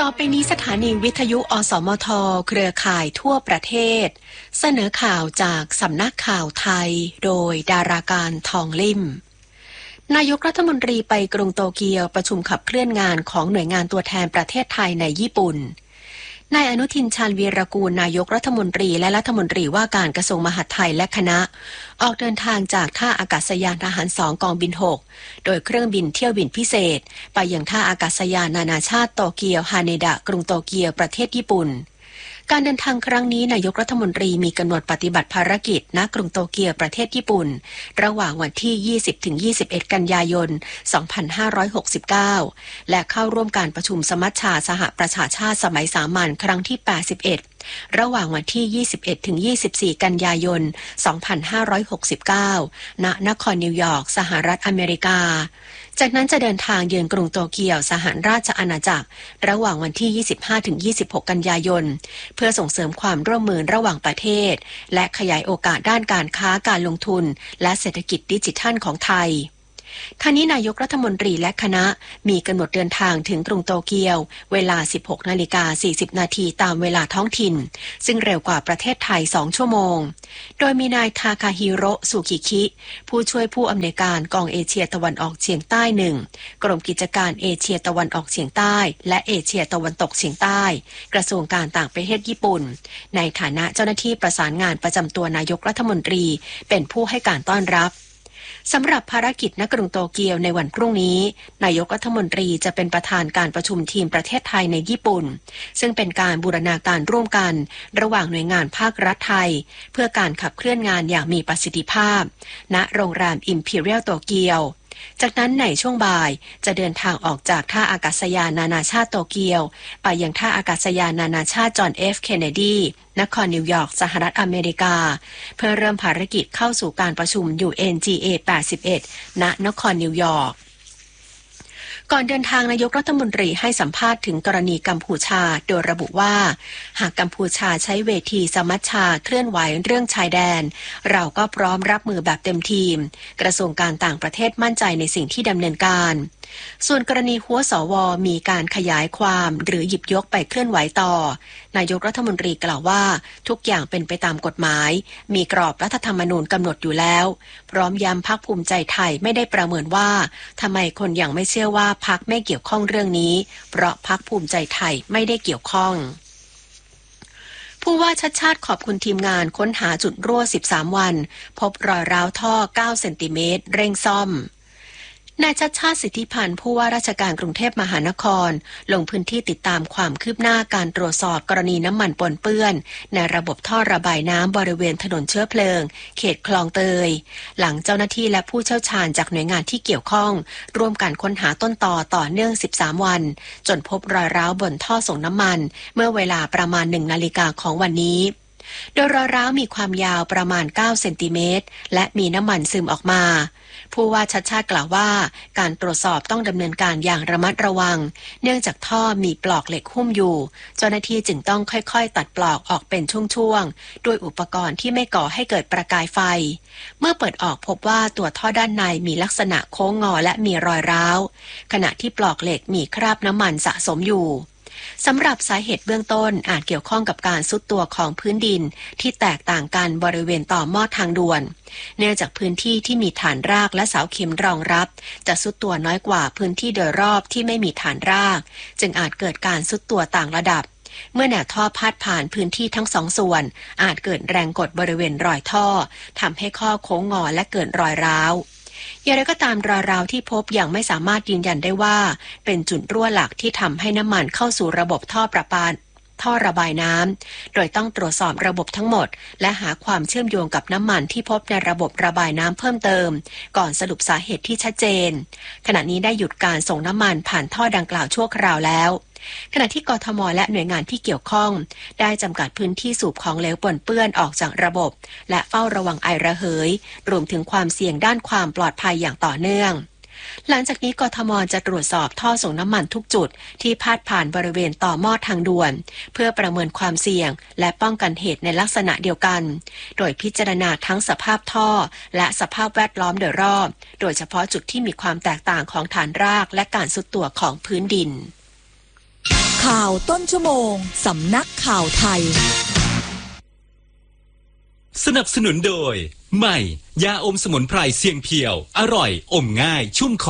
ต่อไปนี้สถานีวิทยุอสมทเครือข่ายทั่วประเทศเสนอข่าวจากสำนักข่าวไทยโดยดาราการทองลิ่มนายกรัฐมนตรีไปกรุงโตเกียวประชุมขับเคลื่อนงานของหน่วยงานตัวแทนประเทศไทยในญี่ปุ่นนายอนุทินชาญวีรกูลนายกรัฐมนตรีและรัฐมนตรีว่าการกระทรวงมหาดไทยและคณะออกเดินทางจากท่าอากาศยานทหาร2กองบิน6โดยเครื่องบินเที่ยวบินพิเศษไปยังท่าอากาศยานนานาชาติโตเกียวฮาเนดะกรุงโตเกียวประเทศญี่ปุ่นการเดินทางครั้งนี้นายกรัฐมนตรีมีกำหนดปฏิบัติภารกิจณกรุงโตเกียวประเทศญี่ปุ่นระหว่างวันที่ 20-21 กันยายน 2569 และเข้าร่วมการประชุมสมัชชาสหประชาชาติสมัยสามัญครั้งที่ 81 ระหว่างวันที่ 21-24 กันยายน 2569 ณ นครนิวยอร์กสหรัฐอเมริกาจากนั้นจะเดินทางเยือนกรุงโตเกียวสหราชอาณาจักรระหว่างวันที่ 25-26 กันยายนเพื่อส่งเสริมความร่วมมือระหว่างประเทศและขยายโอกาสด้านการค้าการลงทุนและเศรษฐกิจดิจิทัลของไทยทางนี้นายกรัฐมนตรีและคณะมีกำหนดเดินทางถึงกรุงโตเกียวเวลา 16:40 นาทีตามเวลาท้องถิ่นซึ่งเร็วกว่าประเทศไทย2ชั่วโมงโดยมีนายทาคาฮิโร่สุกิคิผู้ช่วยผู้อำนวยการกองเอเชียตะวันออกเฉียงใต้1กรมกิจการเอเชียตะวันออกเฉียงใต้และเอเชียตะวันตกเฉียงใต้กระทรวงการต่างประเทศญี่ปุ่นในฐานะเจ้าหน้าที่ประสานงานประจำตัวนายกรัฐมนตรีเป็นผู้ให้การต้อนรับสำหรับภารกิจณกรุงโตเกียวในวันพรุ่งนี้นายกรัฐมนตรีจะเป็นประธานการประชุมทีมประเทศไทยในญี่ปุ่นซึ่งเป็นการบูรณาการร่วมกันระหว่างหน่วยงานภาครัฐไทยเพื่อการขับเคลื่อนงานอย่างมีประสิทธิภาพณโรงแรม Imperial โตเกียวจากนั้นในช่วงบ่ายจะเดินทางออกจากท่าอากาศยานนานาชาติโตเกียวไปยังท่าอากาศยานนานาชาติจอห์น F. เคนเนดีนครนิวยอร์กสหรัฐอเมริกาเพื่อเริ่มภารกิจเข้าสู่การประชุม UNGA 81 ณ นครนิวยอร์กก่อนเดินทางนายกรัฐมนตรีให้สัมภาษณ์ถึงกรณีกัมพูชาโดยระบุว่าหากกัมพูชาใช้เวทีสมัชชาเคลื่อนไหวเรื่องชายแดนเราก็พร้อมรับมือแบบเต็มทีมกระทรวงการต่างประเทศมั่นใจในสิ่งที่ดำเนินการส่วนกรณีหัวสวมีการขยายความหรือหยิบยกไปเคลื่อนไหวต่อนายกรัฐมนตรีกล่าวว่าทุกอย่างเป็นไปตามกฎหมายมีกรอบรัฐธรรมนูญกำหนดอยู่แล้วพร้อมย้ำพรรคภูมิใจไทยไม่ได้ประเมินว่าทำไมคนยังไม่เชื่อว่าพรรคไม่เกี่ยวข้องเรื่องนี้เพราะพรรคภูมิใจไทยไม่ได้เกี่ยวข้องผู้ว่าชัดชาติขอบคุณทีมงานค้นหาจุดรั่ว13วันพบรอยร้าวท่อ9เซนติเมตรเร่งซ่อมนายชัดชาติสิทธิพันธ์ผู้ว่าราชการกรุงเทพมหานครลงพื้นที่ติดตามความคืบหน้าการตรวจสอบกรณีน้ำมันปนเปื้อนในระบบท่อระบายน้ำบริเวณถนนเชื้อเพลิงเขตคลองเตยหลังเจ้าหน้าที่และผู้เชี่ยวชาญจากหน่วยงานที่เกี่ยวข้องร่วมกันค้นหาต้นต่อเนื่อง13วันจนพบรอยร้าวบนท่อส่งน้ำมันเมื่อเวลาประมาณ 1 นาฬิกาของวันนี้โดยรอยร้าวมีความยาวประมาณ9เซนติเมตรและมีน้ำมันซึมออกมาผู้ว่าชัดชาติกล่าวว่าการตรวจสอบต้องดำเนินการอย่างระมัดระวังเนื่องจากท่อมีปลอกเหล็กหุ้มอยู่เจ้าหน้าที่จึงต้องค่อยๆตัดปลอกออกเป็นช่วงๆด้วยอุปกรณ์ที่ไม่ก่อให้เกิดประกายไฟเมื่อเปิดออกพบว่าตัวท่อด้านในมีลักษณะโค้งงอและมีรอยร้าวขณะที่ปลอกเหล็กมีคราบน้ำมันสะสมอยู่สำหรับสาเหตุเบื้องต้นอาจเกี่ยวข้องกับการทรุดตัวของพื้นดินที่แตกต่างกันบริเวณต่อหม้อทางด่วนเนื่องจากพื้นที่ที่มีฐานรากและเสาเข็มรองรับจะทรุดตัวน้อยกว่าพื้นที่โดยรอบที่ไม่มีฐานรากจึงอาจเกิดการทรุดตัวต่างระดับเมื่อแนวท่อพาดผ่านพื้นที่ทั้งสองส่วนอาจเกิดแรงกดบริเวณรอยท่อทำให้ข้อโค้งงอและเกิดรอยร้าวอย่างไรก็ตามรอยร้าวที่พบยังไม่สามารถยืนยันได้ว่าเป็นจุดรั่วหลักที่ทำให้น้ำมันเข้าสู่ระบบท่อประปาท่อระบายน้ำโดยต้องตรวจสอบระบบทั้งหมดและหาความเชื่อมโยงกับน้ำมันที่พบในระบบระบายน้ำเพิ่มเติมก่อนสรุปสาเหตุที่ชัดเจนขณะนี้ได้หยุดการส่งน้ำมันผ่านท่อดังกล่าวชั่วคราวแล้วขณะที่กทมและหน่วยงานที่เกี่ยวข้องได้จำกัดพื้นที่สูบของเหลวปนเปื้อนออกจากระบบและเฝ้าระวังไอระเหยรวมถึงความเสี่ยงด้านความปลอดภัยอย่างต่อเนื่องหลังจากนี้กทมจะตรวจสอบท่อส่งน้ำมันทุกจุดที่พาดผ่านบริเวณต่อหม้อทางด่วนเพื่อประเมินความเสี่ยงและป้องกันเหตุในลักษณะเดียวกันโดยพิจารณาทั้งสภาพท่อและสภาพแวดล้อมโดยรอบโดยเฉพาะจุดที่มีความแตกต่างของฐานรากและการทรุดตัวของพื้นดินข่าวต้นชั่วโมงสำนักข่าวไทยสนับสนุนโดยใหม่ยาอมสมุนไพรเสียงเพียวอร่อยอมง่ายชุ่มคอ